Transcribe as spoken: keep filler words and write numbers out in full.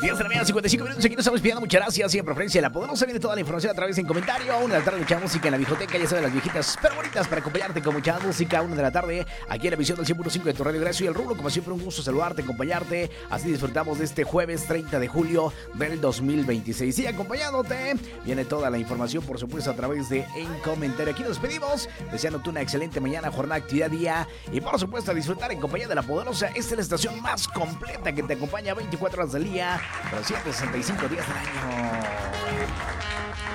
diez de la mañana, cincuenta y cinco minutos. Aquí nos estamos pidiendo. Muchas gracias. Siempre preferencia. La Poderosa viene toda la información a través en comentario. Una de la tarde, mucha música en la biblioteca. Ya saben, las viejitas pero bonitas para acompañarte con mucha música. Una de la tarde, aquí en la visión del cien punto cinco de tu radio. Gracias y el Rulo. Como siempre, un gusto saludarte, acompañarte. Así disfrutamos de este jueves treinta de julio del dos mil veintiséis. Y acompañándote, viene toda la información, por supuesto, a través de En Comentario. Aquí nos despedimos, deseándote una excelente mañana, jornada, actividad, día. Y por supuesto, a disfrutar en compañía de la Poderosa. Esta es la estación más completa que te acompaña veinticuatro horas del día, trescientos sesenta y cinco días del año.